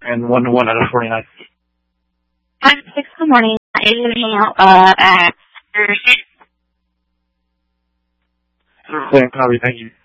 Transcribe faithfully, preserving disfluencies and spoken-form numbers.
and one to one out of forty-nine. Hi, six in the morning. I need to hang out uh, at Thursday. Thursday, copy, thank you.